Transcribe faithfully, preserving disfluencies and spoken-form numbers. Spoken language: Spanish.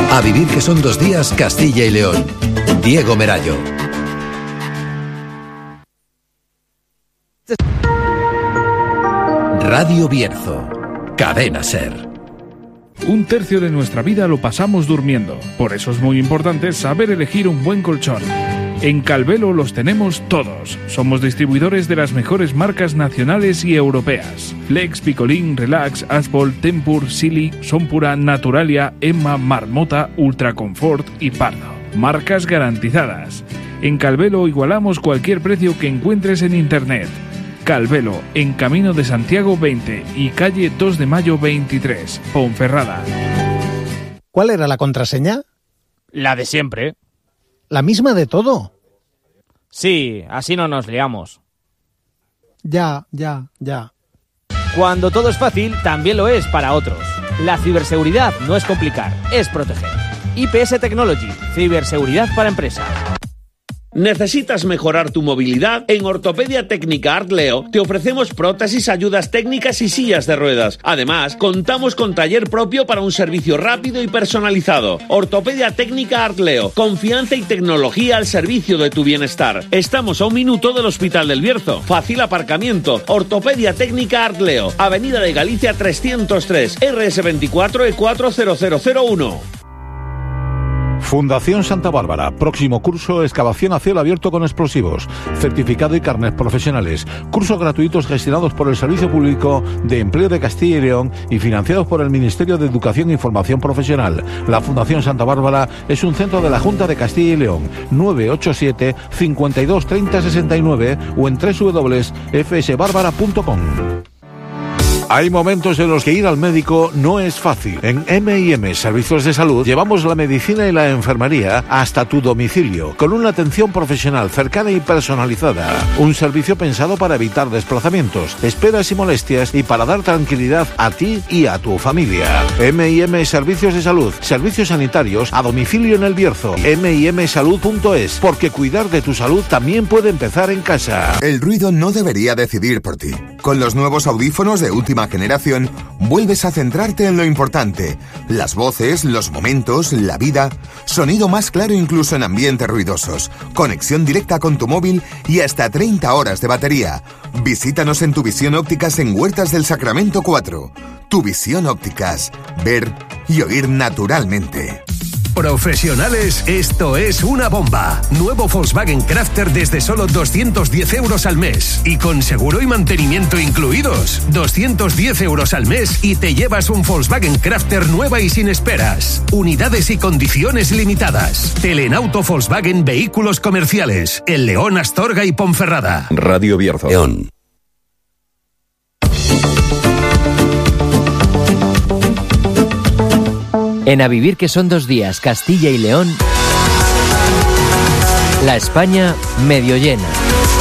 A vivir que son dos días, Castilla y León. Diego Merayo. Radio Bierzo. Cadena SER. Un tercio de nuestra vida lo pasamos durmiendo. Por eso es muy importante saber elegir un buen colchón. En Calvelo los tenemos todos. Somos distribuidores de las mejores marcas nacionales y europeas. Flex, Picolín, Relax, Aspol, Tempur, Silly, Sonpura, Naturalia, Emma, Marmota, Ultracomfort y Pardo. Marcas garantizadas. En Calvelo igualamos cualquier precio que encuentres en internet. Calvelo, en Camino de Santiago veinte y calle dos de mayo veintitrés, Ponferrada. ¿Cuál era la contraseña? La de siempre. ¿La misma de todo? Sí, así no nos liamos. Ya, ya, ya. Cuando todo es fácil, también lo es para otros. La ciberseguridad no es complicar, es proteger. I P S Technology, ciberseguridad para empresas. ¿Necesitas mejorar tu movilidad? En Ortopedia Técnica Artleo te ofrecemos prótesis, ayudas técnicas y sillas de ruedas. Además, contamos con taller propio para un servicio rápido y personalizado. Ortopedia Técnica Artleo, confianza y tecnología al servicio de tu bienestar. Estamos a un minuto del Hospital del Bierzo. Fácil aparcamiento. Ortopedia Técnica Artleo, Avenida de Galicia trescientos tres, R S veinticuatro E cuatro cero cero cero uno. Fundación Santa Bárbara, próximo curso excavación a cielo abierto con explosivos, certificado y carnet profesionales, cursos gratuitos gestionados por el Servicio Público de Empleo de Castilla y León y financiados por el Ministerio de Educación y Formación Profesional. La Fundación Santa Bárbara es un centro de la Junta de Castilla y León. nueve ocho siete, cinco dos, treinta, sesenta y nueve o en doble u doble u doble u punto f s bárbara punto com. Hay momentos en los que ir al médico no es fácil. En eme y eme Servicios de Salud llevamos la medicina y la enfermería hasta tu domicilio, con una atención profesional cercana y personalizada. Un servicio pensado para evitar desplazamientos, esperas y molestias y para dar tranquilidad a ti y a tu familia. eme y eme Servicios de Salud, servicios sanitarios a domicilio en el Bierzo. eme y eme salud punto es, porque cuidar de tu salud también puede empezar en casa. El ruido no debería decidir por ti. Con los nuevos audífonos de última generación, vuelves a centrarte en lo importante: las voces, los momentos, la vida, sonido más claro incluso en ambientes ruidosos, conexión directa con tu móvil y hasta treinta horas de batería. Visítanos en Tu Visión Ópticas en Huertas del Sacramento cuatro. Tu Visión Ópticas, ver y oír naturalmente. Profesionales, esto es una bomba. Nuevo Volkswagen Crafter desde solo doscientos diez euros al mes. Y con seguro y mantenimiento incluidos. doscientos diez euros al mes y te llevas un Volkswagen Crafter nueva y sin esperas. Unidades y condiciones limitadas. Telenauto Volkswagen Vehículos Comerciales. El León, Astorga y Ponferrada. Radio Bierzo. León. En A Vivir que son dos días, Castilla y León, la España medio llena.